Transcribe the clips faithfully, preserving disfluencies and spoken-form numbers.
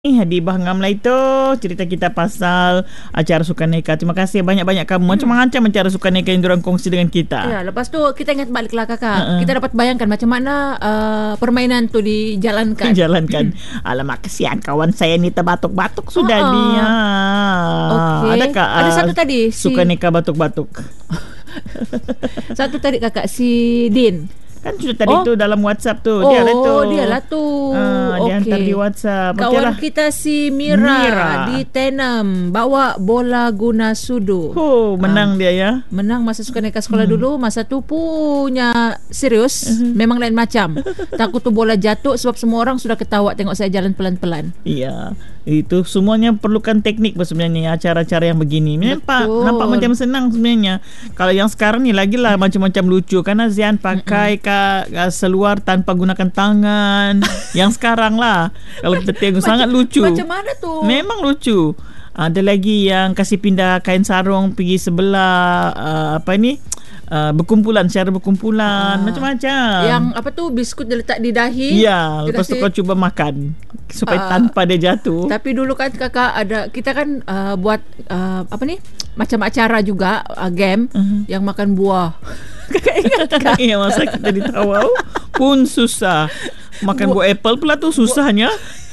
Hadibah Ngamla itu cerita kita pasal acara Sukaneka. Terima kasih banyak-banyak kamu. Macam-macam acara Sukaneka yang diorang kongsi dengan kita. Ya, lepas tu kita ingat baliklah kakak. Uh-uh. Kita dapat bayangkan macam mana uh, permainan tu dijalankan. Dijalankan. Alamak, kesian kawan saya ni terbatuk-batuk sudah uh-uh. dia. Okay. Adakah uh, ada satu tadi si... Sukaneka batuk-batuk? Satu tadi kakak si Din. Kan sudah tadi oh. tu dalam WhatsApp tu. Oh, dia lah tu. dia lah tu. Ah, okay. Dia hantar di WhatsApp. Kawan okay lah. kita si Mira, Mira di Tenem bawa bola guna sudu. Oh, menang ah, dia ya. Menang masa Sukaneka sekolah hmm. dulu. Masa tu punya serius. Uh-huh. Memang lain macam. Takut tu bola jatuh sebab semua orang sudah ketawa tengok saya jalan pelan-pelan. Iya. Itu semuanya perlukan teknik sebenarnya acara-acara yang begini. Nampak, nampak macam senang sebenarnya. Kalau yang sekarang ni lagilah macam-macam lucu. Karena Zian pakai mm-mm. seluar tanpa gunakan tangan. Yang sekarang lah kalau kita tengok sangat lucu. Macam mana tu? Memang lucu. Ada lagi yang kasih pindah kain sarung pergi sebelah uh, apa ni? Uh, berkumpulan secara berkumpulan ah. macam-macam. Yang apa tu biskut dia letak di dahi. Ya, lepas tu kau cuba makan supaya uh, tanpa dia jatuh. Tapi dulu kan kakak ada kita kan uh, buat uh, apa ni? Macam acara juga uh, game uh-huh. yang makan buah. Kakak ingat kan? Ya, masa kita di Tawau pun susah. Makan Bu- buah apple pula tu susahnya.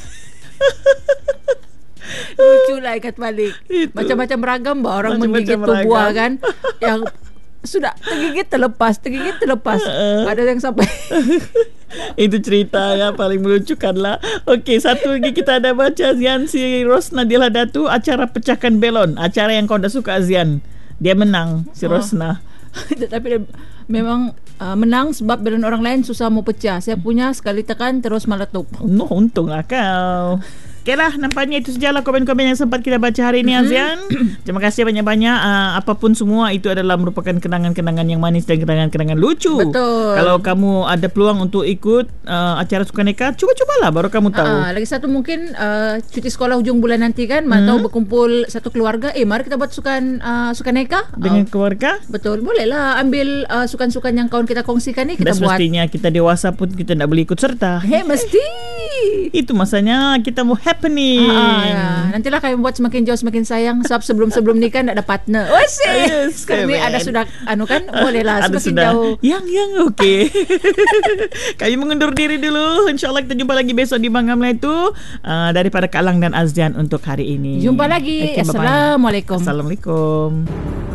Lucu lah ikat balik. Itu. Macam-macam ragam bah orang menggigit tu buah kan. Yang sudah tergigit terlepas, tergigit terlepas. Uh, Ada yang sampai itu cerita ya paling melucukan lah. Okey, satu lagi kita ada baca Zian si Rosna Dila Datu acara pecahkan belon, acara yang kau dah suka Zian. Dia menang si oh. Rosna. Tapi dia memang uh, menang sebab belon orang lain susah mau pecah. Saya punya sekali tekan terus meletup. No, untunglah kau. Okey lah, nampaknya itu sajalah komen-komen yang sempat kita baca hari ini, mm-hmm. Azian. Terima kasih banyak-banyak. Uh, apapun semua itu adalah merupakan kenangan-kenangan yang manis dan kenangan-kenangan lucu. Betul. Kalau kamu ada peluang untuk ikut uh, acara Sukaneka, cuba-cubalah baru kamu tahu. Uh, lagi satu mungkin uh, cuti sekolah hujung bulan nanti kan, mm-hmm. atau berkumpul satu keluarga. Eh, mari kita buat sukan uh, Sukaneka dengan oh. keluarga. Betul, bolehlah ambil uh, sukan-sukan yang kawan kita kongsikan ni kita dan buat. Semestinya kita dewasa pun kita nak boleh ikut serta. Hei, mesti. Itu masanya kita mau happening. Ah, ya. Nantilah kami buat semakin jauh semakin sayang. Sebab sebelum-sebelum ni kan ada partner. Oh sih. Yes, sekarang ni ada sudah anu kan, bolehlah ada semakin sudah. Jauh. Yang yang okey. Kami mengundur diri dulu. InsyaAllah kita jumpa lagi besok di Bang Ngamla itu uh, daripada Kak Alang dan Azdian untuk hari ini. Jumpa lagi. Okay, Assalamualaikum. Assalamualaikum.